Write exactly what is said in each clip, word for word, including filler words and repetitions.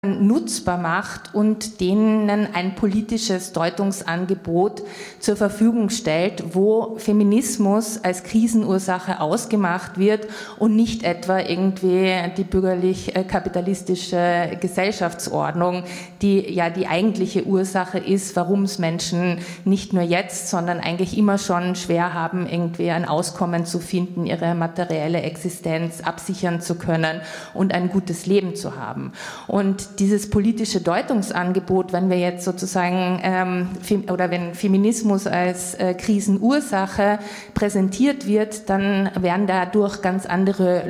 nutzbar macht und denen ein politisches Deutungsangebot zur Verfügung stellt, wo Feminismus als Krisenursache ausgemacht wird und nicht etwa irgendwie die bürgerlich-kapitalistische Gesellschaftsordnung, die ja die eigentliche Ursache ist, warum es Menschen nicht nur jetzt, sondern eigentlich immer schon schwer haben, irgendwie ein Auskommen zu finden, ihre materielle Existenz absichern zu können und ein gutes Leben zu haben. Und dieses politische Deutungsangebot, wenn wir jetzt sozusagen ähm, oder wenn Feminismus als äh, Krisenursache präsentiert wird, dann werden dadurch ganz andere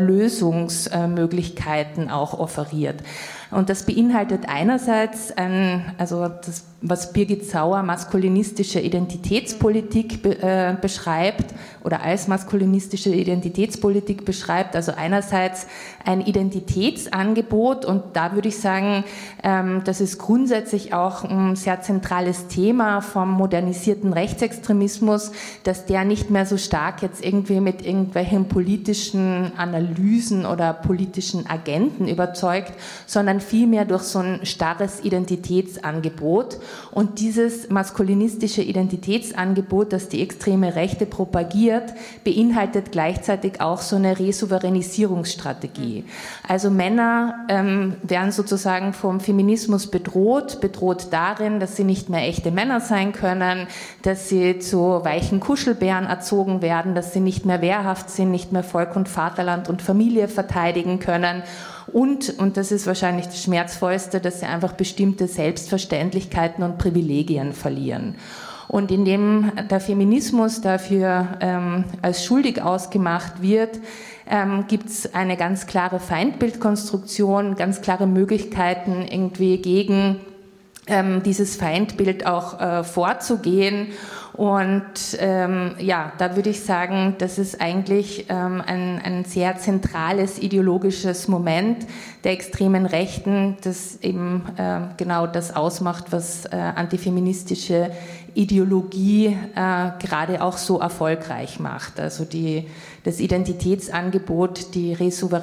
Lösungsmöglichkeiten auch offeriert. Und das beinhaltet einerseits ein, also das, was Birgit Sauer maskulinistische Identitätspolitik be, äh, beschreibt oder als maskulinistische Identitätspolitik beschreibt, also einerseits ein Identitätsangebot, und da würde ich sagen, ähm, das ist grundsätzlich auch ein sehr zentrales Thema vom modernisierten Rechtsextremismus, dass der nicht mehr so stark jetzt irgendwie mit irgendwelchen politischen Analysen oder politischen Agenten überzeugt, sondern vielmehr durch so ein starres Identitätsangebot. Und dieses maskulinistische Identitätsangebot, das die extreme Rechte propagiert, beinhaltet gleichzeitig auch so eine Resouveränisierungsstrategie. Also Männer ähm, werden sozusagen vom Feminismus bedroht, bedroht darin, dass sie nicht mehr echte Männer sein können, dass sie zu weichen Kuschelbären erzogen werden, dass sie nicht mehr wehrhaft sind, nicht mehr Volk und Vaterland und Familie verteidigen können. Und, und das ist wahrscheinlich das Schmerzvollste, dass sie einfach bestimmte Selbstverständlichkeiten und Privilegien verlieren. Und indem der Feminismus dafür ähm, als schuldig ausgemacht wird, ähm, gibt es eine ganz klare Feindbildkonstruktion, ganz klare Möglichkeiten, irgendwie gegen ähm, dieses Feindbild auch äh, vorzugehen. Und ähm, ja, da würde ich sagen, das ist eigentlich ähm, ein, ein sehr zentrales ideologisches Moment der extremen Rechten, das eben äh, genau das ausmacht, was äh, antifeministische Ideologie äh, gerade auch so erfolgreich macht. Also die, das Identitätsangebot, die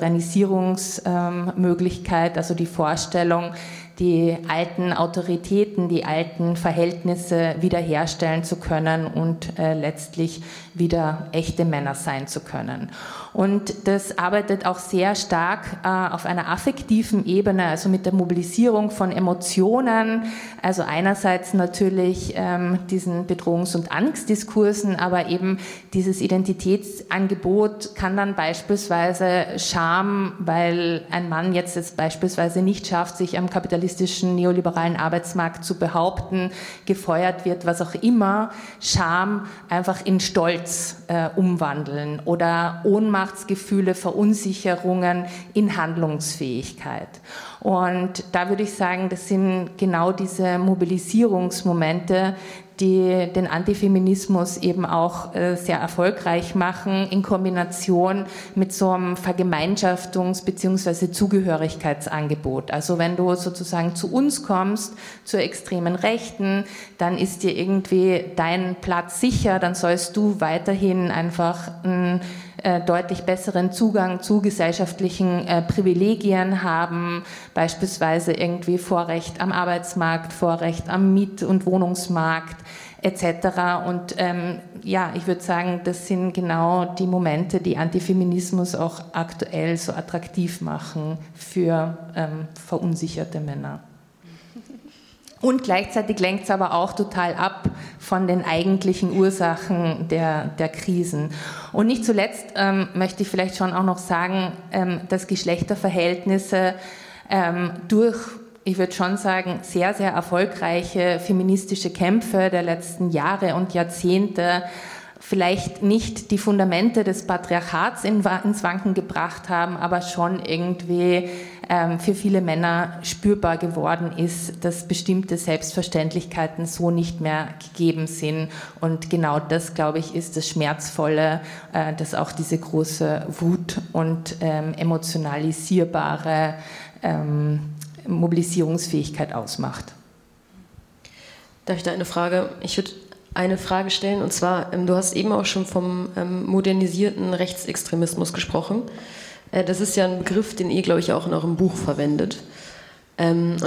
Resouveränisierungsmöglichkeit, ähm, also die Vorstellung, die alten Autoritäten, die alten Verhältnisse wiederherstellen zu können und äh, letztlich wieder echte Männer sein zu können. Und das arbeitet auch sehr stark äh, auf einer affektiven Ebene, also mit der Mobilisierung von Emotionen, also einerseits natürlich ähm, diesen Bedrohungs- und Angstdiskursen, aber eben dieses Identitätsangebot kann dann beispielsweise Scham, weil ein Mann jetzt, jetzt beispielsweise nicht schafft, sich am kapitalistischen neoliberalen Arbeitsmarkt zu behaupten, gefeuert wird, was auch immer, Scham einfach in Stolz äh, umwandeln oder Ohnmachtsgefühle, Verunsicherungen in Handlungsfähigkeit. Und da würde ich sagen, das sind genau diese Mobilisierungsmomente, die den Antifeminismus eben auch äh, sehr erfolgreich machen, in Kombination mit so einem Vergemeinschaftungs- bzw. Zugehörigkeitsangebot. Also wenn du sozusagen zu uns kommst, zur extremen Rechten, dann ist dir irgendwie dein Platz sicher, dann sollst du weiterhin einfach einen äh, deutlich besseren Zugang zu gesellschaftlichen äh, Privilegien haben, beispielsweise irgendwie Vorrecht am Arbeitsmarkt, Vorrecht am Miet- und Wohnungsmarkt, et cetera. Und ähm, ja, ich würde sagen, das sind genau die Momente, die Antifeminismus auch aktuell so attraktiv machen für ähm, verunsicherte Männer. Und gleichzeitig lenkt es aber auch total ab von den eigentlichen Ursachen der, der Krisen. Und nicht zuletzt ähm, möchte ich vielleicht schon auch noch sagen, ähm, dass Geschlechterverhältnisse ähm, durch, ich würde schon sagen, sehr, sehr erfolgreiche feministische Kämpfe der letzten Jahre und Jahrzehnte vielleicht nicht die Fundamente des Patriarchats in, ins Wanken gebracht haben, aber schon irgendwie ähm, für viele Männer spürbar geworden ist, dass bestimmte Selbstverständlichkeiten so nicht mehr gegeben sind. Und genau das, glaube ich, ist das Schmerzvolle, äh, dass auch diese große Wut und ähm, emotionalisierbare ähm, Mobilisierungsfähigkeit ausmacht. Darf ich da eine Frage? Ich würde eine Frage stellen, und zwar, ähm, du hast eben auch schon vom ähm, modernisierten Rechtsextremismus gesprochen. Äh, das ist ja ein Begriff, den ihr, glaube ich, auch in eurem Buch verwendet. Ähm,